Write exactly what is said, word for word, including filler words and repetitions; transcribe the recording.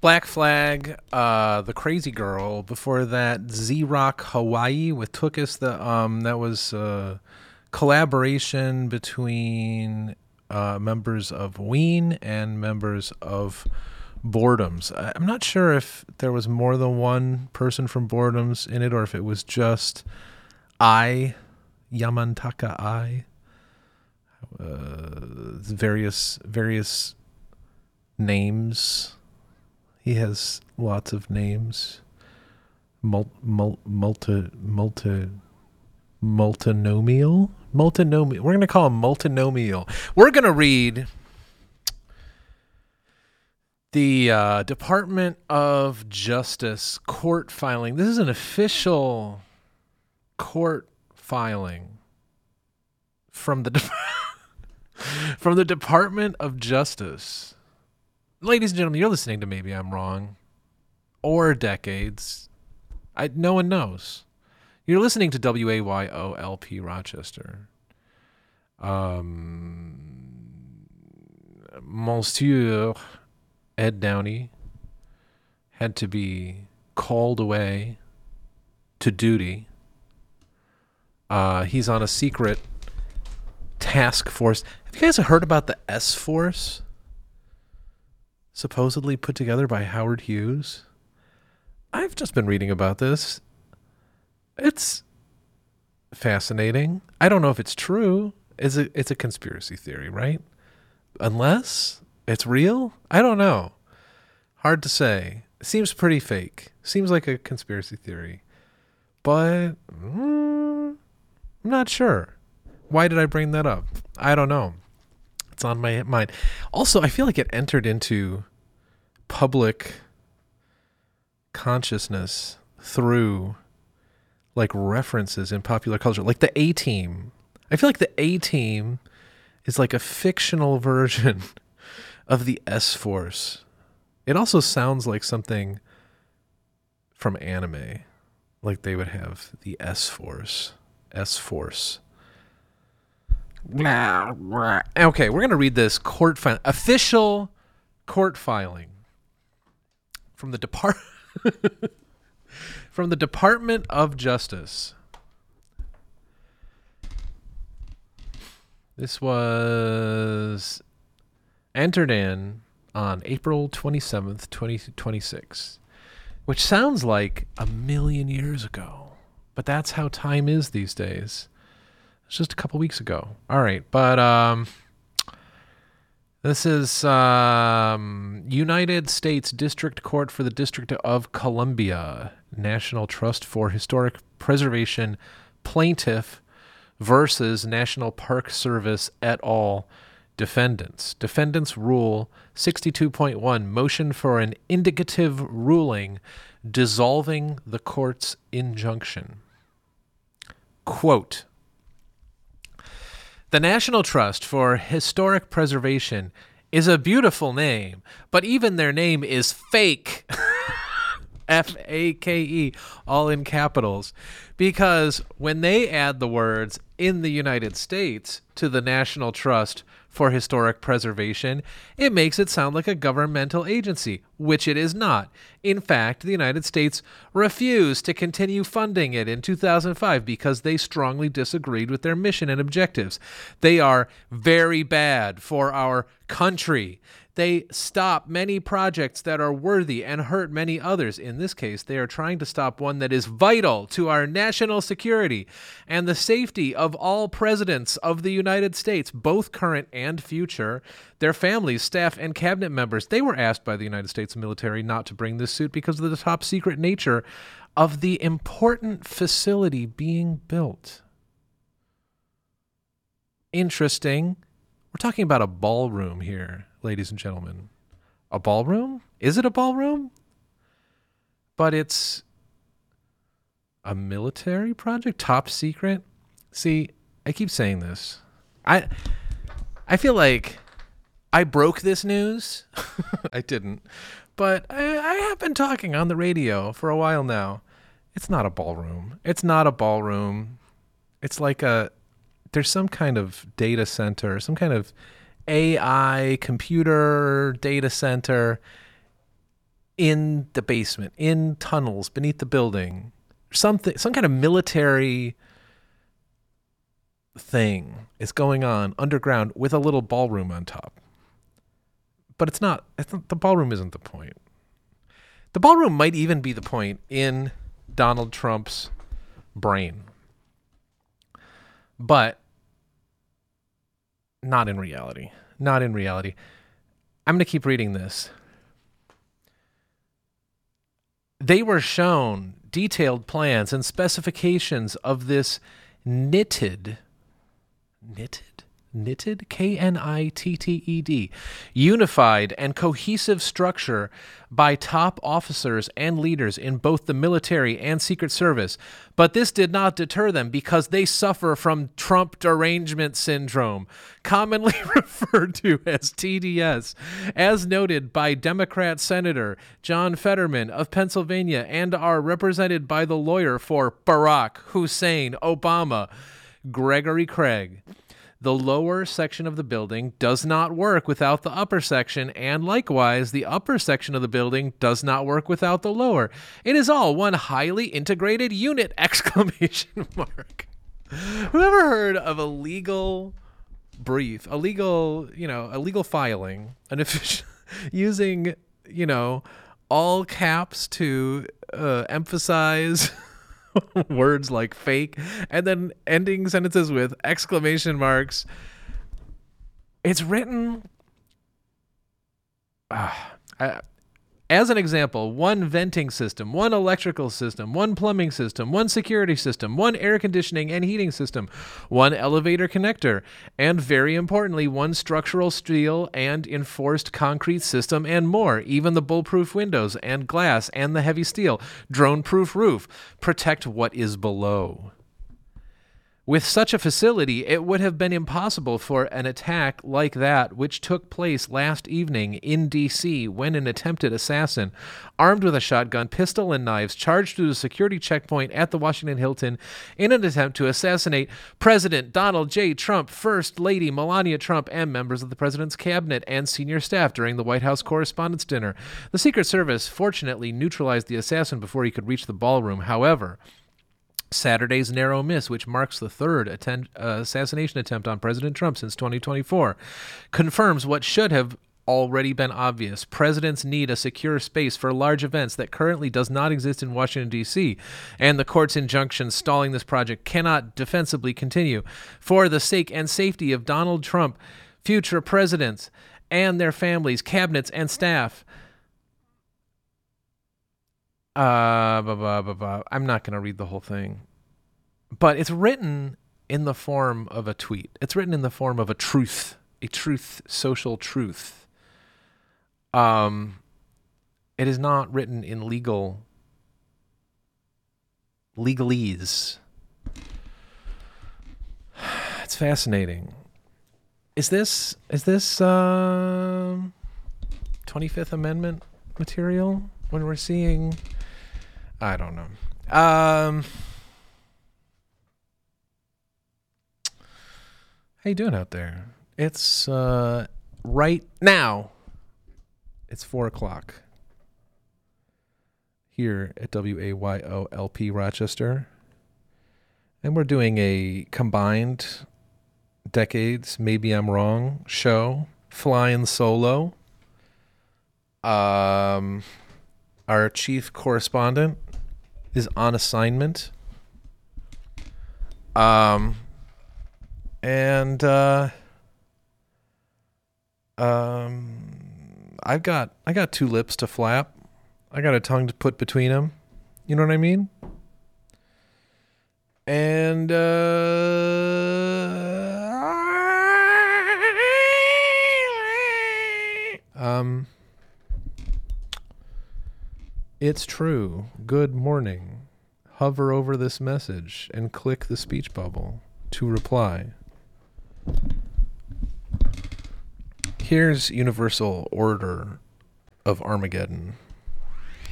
Black Flag, uh, The Crazy Girl. Before that, Z-Rock Hawaii with Tookus. The um, that was a collaboration between uh, members of Ween and members of Boredoms. I- I'm not sure if there was more than one person from Boredoms in it, or if it was just I, Yamantaka I. Uh, various various names. He has lots of names. Mul, mul, multi, multi, multinomial? Multinomial. We're going to call him multinomial. We're going to read the uh, Department of Justice court filing. This is an official court filing from the de- from the Department of Justice. Ladies and gentlemen, you're listening to Maybe I'm Wrong or Decades. I, no one knows. You're listening to W A Y O L P Rochester. Um, Monsieur Ed Downey had to be called away to duty. Uh, he's on a secret task force. Have you guys heard about the S-Force? Supposedly put together by Howard Hughes. I've just been reading about this. It's fascinating. I don't know if it's true. It's a, it's a conspiracy theory, right? Unless it's real? I don't know. Hard to say. It seems pretty fake. Seems like a conspiracy theory. But mm, I'm not sure. Why did I bring that up? I don't know. It's on my mind. Also, I feel like it entered into public consciousness through like references in popular culture, like the A-Team. I feel like the A-Team is like a fictional version of the S-Force. It also sounds like something from anime, like they would have the S-Force. S-Force. Okay, we're going to read this court file, official court filing from the depart from the Department of Justice. This was entered in on April twenty-seventh, twenty twenty-six, which sounds like a million years ago, but that's how time is these days. It's just a couple weeks ago. All right, but um, this is um, United States District Court for the District of Columbia, National Trust for Historic Preservation plaintiff versus National Park Service et al. Defendants. Defendants Rule sixty-two point one, motion for an indicative ruling dissolving the court's injunction. Quote, the National Trust for Historic Preservation is a beautiful name, but even their name is fake. F A K E, all in capitals. Because when they add the words in the United States to the National Trust for Historic Preservation, it makes it sound like a governmental agency, which it is not. In fact, the United States refused to continue funding it in two thousand five because they strongly disagreed with their mission and objectives. They are very bad for our country. They stop many projects that are worthy and hurt many others. In this case, they are trying to stop one that is vital to our national security and the safety of all presidents of the United States, both current and future, their families, staff, and cabinet members. They were asked by the United States military not to bring this suit because of the top secret nature of the important facility being built. Interesting. We're talking about a ballroom here, ladies and gentlemen. A ballroom? Is it a ballroom? But it's a military project? Top secret? See, I keep saying this. I I feel like I broke this news. I didn't. But I, I have been talking on the radio for a while now. It's not a ballroom. It's not a ballroom. It's like a... There's some kind of data center, some kind of A I computer data center in the basement, in tunnels beneath the building, something, some kind of military thing is going on underground with a little ballroom on top. But it's not, it's not, the ballroom isn't the point. The ballroom might even be the point in Donald Trump's brain, but not in reality. Not in reality. I'm going to keep reading this. They were shown detailed plans and specifications of this knitted, knitted, knitted, K N I T T E D, unified and cohesive structure by top officers and leaders in both the military and Secret Service. But this did not deter them because they suffer from Trump derangement syndrome, commonly referred to as T D S, as noted by Democrat Senator John Fetterman of Pennsylvania and are represented by the lawyer for Barack Hussein Obama, Gregory Craig. The lower section of the building does not work without the upper section, and likewise, the upper section of the building does not work without the lower. It is all one highly integrated unit! Exclamation mark. Whoever heard of a legal brief, a legal, you know, a legal filing, an official using, you know, all caps to uh, emphasize words like fake, and then ending sentences with exclamation marks. It's written uh, I, as an example: one venting system, one electrical system, one plumbing system, one security system, one air conditioning and heating system, one elevator connector, and very importantly, one structural steel and enforced concrete system, and more. Even the bulletproof windows and glass and the heavy steel, drone-proof roof protect what is below. With such a facility, it would have been impossible for an attack like that which took place last evening in D C when an attempted assassin, armed with a shotgun, pistol, and knives, charged through the security checkpoint at the Washington Hilton in an attempt to assassinate President Donald J. Trump, First Lady Melania Trump, and members of the president's cabinet and senior staff during the White House Correspondents' Dinner. The Secret Service fortunately neutralized the assassin before he could reach the ballroom. However, Saturday's narrow miss, which marks the third attend, uh, assassination attempt on President Trump since twenty twenty-four, confirms what should have already been obvious. Presidents need a secure space for large events that currently does not exist in Washington, D C, and the court's injunction stalling this project cannot defensibly continue. For the sake and safety of Donald Trump, future presidents, and their families, cabinets, and staff, Uh, blah, blah, blah, blah. I'm not going to read the whole thing, but it's written in the form of a tweet. It's written in the form of a truth, a truth, social truth. Um, it is not written in legal, legalese. It's fascinating. Is this, is this, uh, twenty-fifth Amendment material when we're seeing... I don't know. Um, how you doing out there? It's uh, right now. It's four o'clock here at W A Y O L P Rochester, and we're doing a combined decades, maybe I'm wrong, show, flying solo. Um, our chief correspondent is on assignment. Um, and, uh, um, I've got, I got two lips to flap. I got a tongue to put between them. You know what I mean? And, uh, um, it's true. Good morning. Hover over this message and click the speech bubble to reply. Here's Universal Order of Armageddon.